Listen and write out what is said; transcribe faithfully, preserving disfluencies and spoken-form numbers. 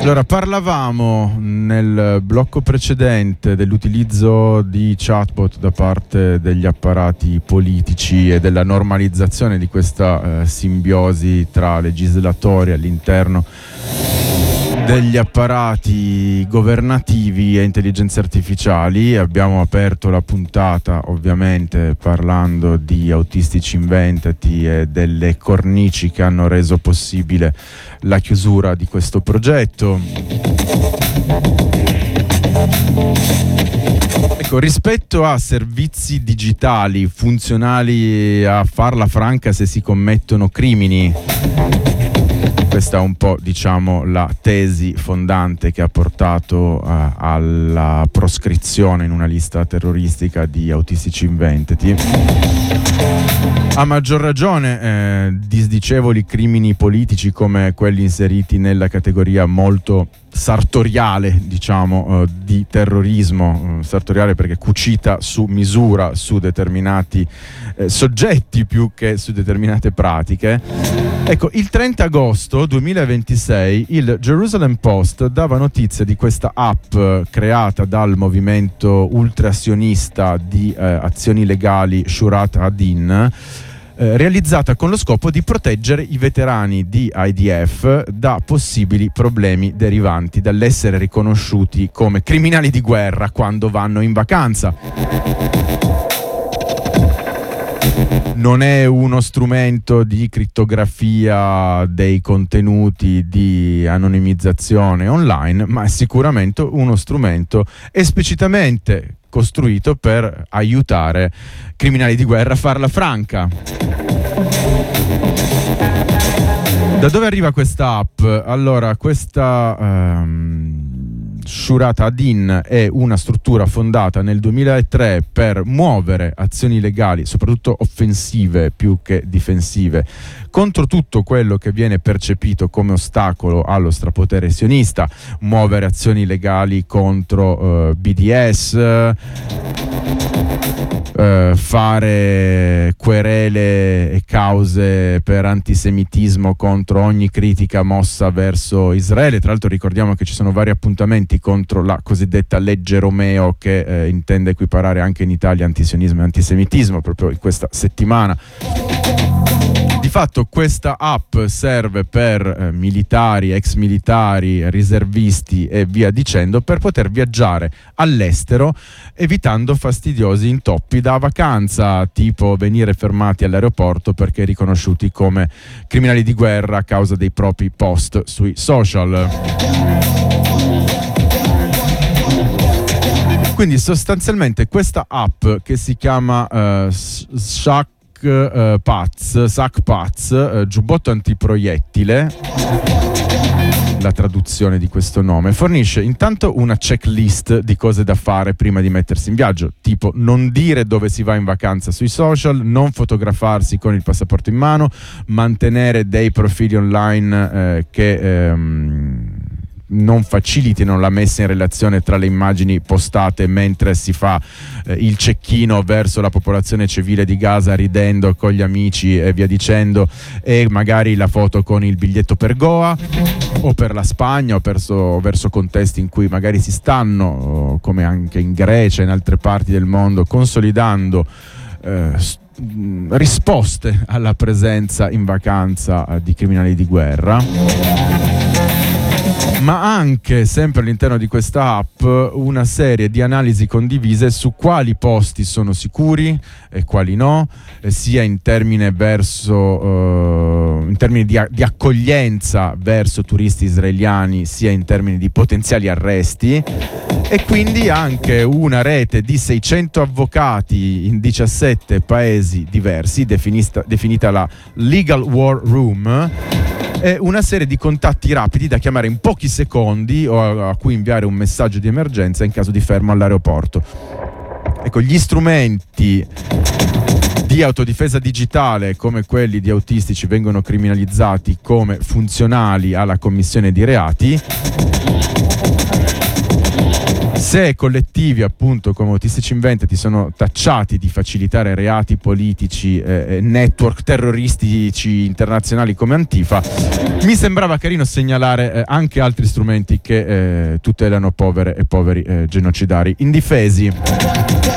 Allora, parlavamo nel blocco precedente dell'utilizzo di chatbot da parte degli apparati politici e della normalizzazione di questa eh, simbiosi tra legislatori all'interno degli apparati governativi e intelligenze artificiali. Abbiamo aperto la puntata ovviamente parlando di Autistici Inventati e delle cornici che hanno reso possibile la chiusura di questo progetto. Ecco, rispetto a servizi digitali funzionali a farla franca se si commettono crimini, questa è un po', diciamo, la tesi fondante che ha portato uh, alla proscrizione in una lista terroristica di Autistici Inventati. A maggior ragione eh, disdicevoli crimini politici come quelli inseriti nella categoria molto sartoriale, diciamo, eh, di terrorismo, eh, sartoriale perché cucita su misura su determinati eh, soggetti più che su determinate pratiche. Ecco, il trenta agosto duemilaventisei il Jerusalem Post dava notizia di questa app creata dal movimento ultrasionista di eh, azioni legali Shurat Adin, Eh, realizzata con lo scopo di proteggere i veterani di I D F da possibili problemi derivanti dall'essere riconosciuti come criminali di guerra quando vanno in vacanza. Non è uno strumento di crittografia dei contenuti, di anonimizzazione online, ma è sicuramente uno strumento esplicitamente costruito per aiutare criminali di guerra a farla franca. Da dove arriva questa app? Allora, questa um, Shurat Adin è una struttura fondata nel duemilatré per muovere azioni legali, soprattutto offensive più che difensive, contro tutto quello che viene percepito come ostacolo allo strapotere sionista, muovere azioni legali contro uh, B D S, Uh, fare querele e cause per antisemitismo contro ogni critica mossa verso Israele. Tra l'altro ricordiamo che ci sono vari appuntamenti contro la cosiddetta legge Romeo che eh, intende equiparare anche in Italia antisionismo e antisemitismo proprio in questa settimana. Di fatto questa app serve per eh, militari, ex militari, riservisti e via dicendo per poter viaggiare all'estero evitando fastidiosi intoppi da vacanza, tipo venire fermati all'aeroporto perché riconosciuti come criminali di guerra a causa dei propri post sui social. Quindi sostanzialmente questa app che si chiama uh, Shaq Uh, Paz, Sac Paz, uh, giubbotto antiproiettile, la traduzione di questo nome, fornisce intanto una checklist di cose da fare prima di mettersi in viaggio, tipo non dire dove si va in vacanza sui social, non fotografarsi con il passaporto in mano, mantenere dei profili online eh, che ehm, non facilitino la messa in relazione tra le immagini postate mentre si fa eh, il cecchino verso la popolazione civile di Gaza ridendo con gli amici e via dicendo, e magari la foto con il biglietto per Goa o per la Spagna o verso, verso contesti in cui magari si stanno, come anche in Grecia e in altre parti del mondo, consolidando eh, st- risposte alla presenza in vacanza eh, di criminali di guerra. Ma anche, sempre all'interno di questa app, una serie di analisi condivise su quali posti sono sicuri e quali no, eh, sia in termini verso eh, in termini di, di accoglienza verso turisti israeliani, sia in termini di potenziali arresti, e quindi anche una rete di seicento avvocati in diciassette paesi diversi, definita, definita la Legal War Room, e una serie di contatti rapidi da chiamare in pochi secondi o a, a cui inviare un messaggio di emergenza in caso di fermo all'aeroporto. Ecco, gli strumenti di autodifesa digitale come quelli di Autistici vengono criminalizzati come funzionali alla commissione di reati, Se collettivi appunto come Autistici in Vendita sono tacciati di facilitare reati politici e eh, network terroristici internazionali come Antifa, mi sembrava carino segnalare eh, anche altri strumenti che eh, tutelano povere e poveri eh, genocidari indifesi.